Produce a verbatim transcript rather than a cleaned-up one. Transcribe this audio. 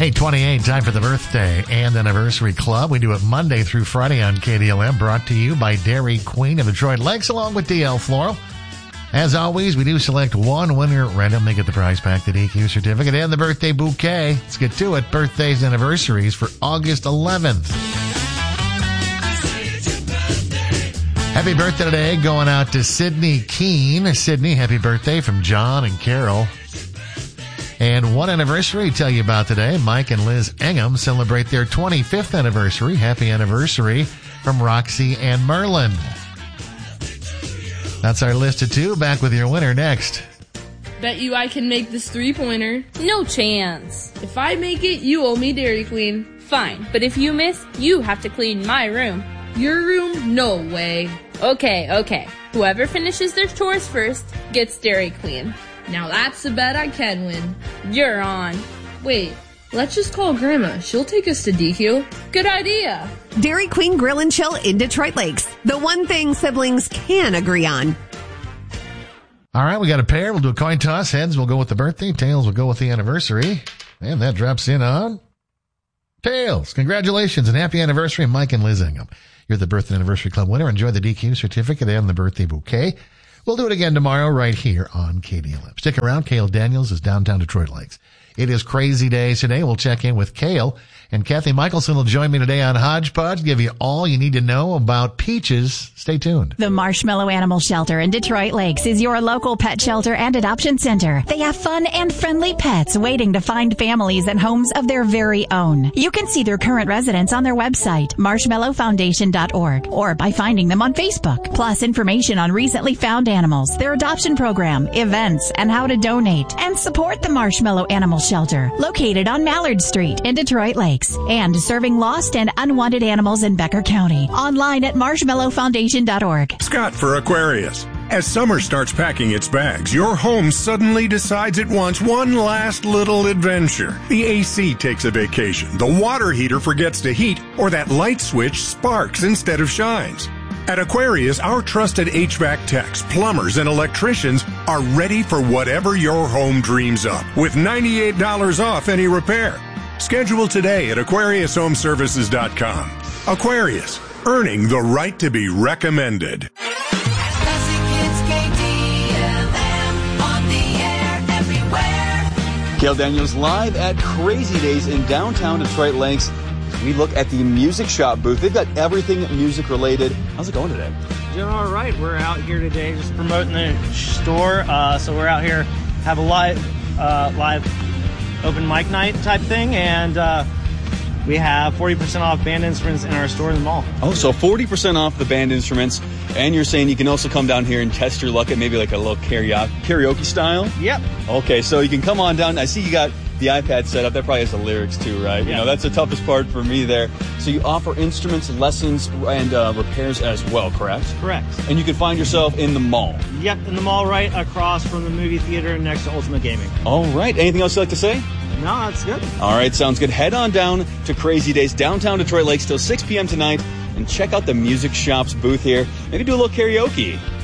Hey, twenty-eight, time for the birthday and anniversary club. We do it Monday through Friday on K D L M, brought to you by Dairy Queen of Detroit Lakes, along with D L Floral. As always, we do select one winner at random. They get the prize pack, the D Q certificate, and the birthday bouquet. Let's get to it. Birthdays and anniversaries for August eleventh. Happy birthday today going out to Sydney Keene. Sydney, happy birthday from John and Carol. And one anniversary to tell you about today. Mike and Liz Ingham celebrate their twenty-fifth anniversary. Happy anniversary from Roxy and Merlin. That's our list of two. Back with your winner next. Bet you I can make this three-pointer. No chance. If I make it, you owe me Dairy Queen. Fine, but if you miss, you have to clean my room. Your room? No way. Okay, okay. Whoever finishes their chores first gets Dairy Queen. Now that's a bet I can win. You're on. Wait, let's just call Grandma. She'll take us to D Q. Good idea. Dairy Queen Grill and Chill in Detroit Lakes. The one thing siblings can agree on. All right, we got a pair. We'll do a coin toss. Heads will go with the birthday. Tails will go with the anniversary. And that drops in on Tails. Congratulations and happy anniversary, Mike and Liz Ingham. You're the birthday anniversary club winner. Enjoy the D Q certificate and the birthday bouquet. We'll do it again tomorrow right here on K D L M. Stick around. Cale Daniels is downtown Detroit Lakes. It is crazy days today. We'll check in with Cale. And Kathy Michelson will join me today on Hodgepodge, give you all you need to know about peaches. Stay tuned. The Marshmallow Animal Shelter in Detroit Lakes is your local pet shelter and adoption center. They have fun and friendly pets waiting to find families and homes of their very own. You can see their current residents on their website, marshmallow foundation dot org, or by finding them on Facebook. Plus information on recently found animals, their adoption program, events, and how to donate and support the Marshmallow Animal Shelter, located on Mallard Street in Detroit Lakes, and serving lost and unwanted animals in Becker County. Online at marshmallow foundation dot org. Scott for Aquarius. As summer starts packing its bags, your home suddenly decides it wants one last little adventure. The A C takes a vacation, the water heater forgets to heat, or that light switch sparks instead of shines. At Aquarius, our trusted H V A C techs, plumbers, and electricians are ready for whatever your home dreams up, with ninety-eight dollars off any repair. Schedule today at aquarius home services dot com. Aquarius, earning the right to be recommended. Cale Daniels live at Crazy Days in downtown Detroit Lakes. We look at the music shop booth. They've got everything music related. How's it going today? Doing all right. We're out here today just promoting the store. Uh, so we're out here, have a live, uh, live open mic night type thing, and uh, we have forty percent off band instruments in our store in the mall. Oh, so forty percent off the band instruments, and you're saying you can also come down here and test your luck at maybe like a little karaoke, karaoke style? Yep. Okay, so you can come on down. I see you got the iPad set up. That probably has the lyrics too, right? Yep. You know, that's the toughest part for me there. So you offer instruments, lessons, and uh, repairs as well, correct? Correct. And you can find yourself in the mall. Yep, in the mall right across from the movie theater next to Ultimate Gaming. All right. Anything else you'd like to say? No, that's good. All right, sounds good. Head on down to Crazy Days, downtown Detroit Lakes, till six p.m. tonight, and check out the music shop's booth here. Maybe do a little karaoke.